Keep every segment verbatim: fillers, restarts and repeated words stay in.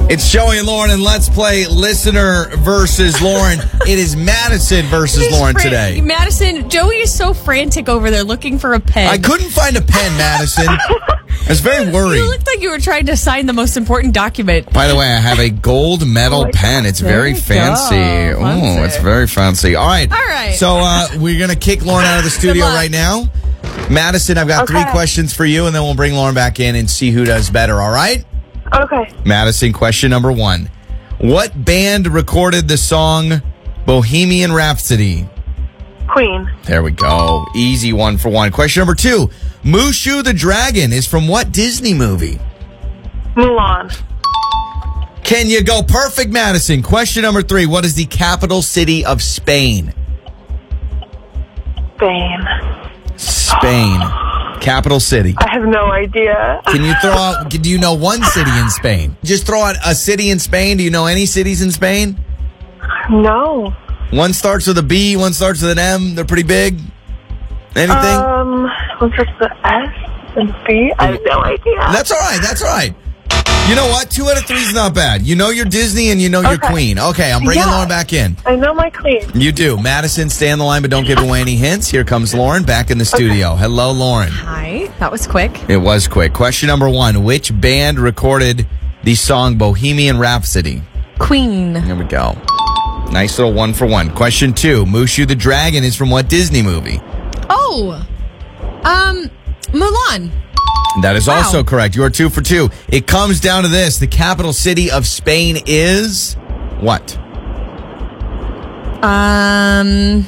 It's Joey and Lauren, and let's play Listener versus Lauren. It is Madison versus He's Lauren fran- today. Madison, Joey is so frantic over there looking for a pen. I couldn't find a pen, Madison. I was very worried. You looked like you were trying to sign the most important document. By the way, I have a gold medal Oh pen. It's There very you fancy. go. Oh, Fancy. it's very fancy. All right. All right. So uh, we're going to kick Lauren out of the studio luck. right now. Madison, I've got Okay. three questions for you, and then we'll bring Lauren back in and see who does better, all right? Okay. Madison, question number one. What band recorded the song Bohemian Rhapsody? Queen. There we go. Easy one for one. Question number two. Mushu the Dragon is from what Disney movie? Mulan. Can you go perfect, Madison? Question number three. What is the capital city of Spain? Spain. Spain. Capital city. I have no idea. Can you throw out, do you know one city in Spain? Just throw out a city in Spain. Do you know any cities in Spain? No. One starts with a B, one starts with an M. They're pretty big. Anything? Um, what's the S and B? I have no idea. That's all right. That's all right. You know what? Two out of three is not bad. You know your Disney and you know your Okay. Queen. Okay, I'm bringing Yeah. Lauren back in. I know my Queen. You do. Madison, stay on the line, but don't give away any hints. Here comes Lauren back in the studio. Hello, Lauren. Hi. That was quick. It was quick. Question number one. Which band recorded the song Bohemian Rhapsody? Queen. Here we go. Nice little one for one. Question two. Mushu the Dragon is from what Disney movie? Oh. Um, Mulan. That is Wow. also correct. You are two for two. It comes down to this. The capital city of Spain is what? Um,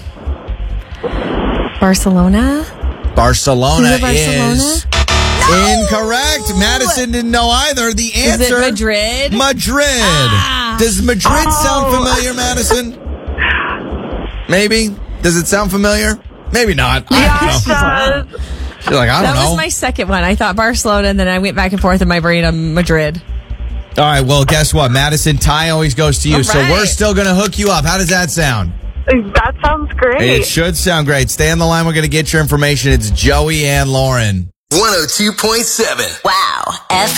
Barcelona. Barcelona Is it Barcelona? is incorrect. Madison didn't know either. The Is it answer Madrid? Madrid. Ah. Does Madrid Oh. sound familiar, Madison? Maybe. Does it sound familiar? Maybe not. I Yeah, don't it know. does. She's like, I don't That know. was my second one. I thought Barcelona, and then I went back and forth in my brain on Madrid. All right, well, guess what? Madison, tie always goes to you, All so right. we're still going to hook you up. How does that sound? That sounds great. It should sound great. Stay on the line. We're going to get your information. It's Joey and Lauren. one oh two point seven. Wow. F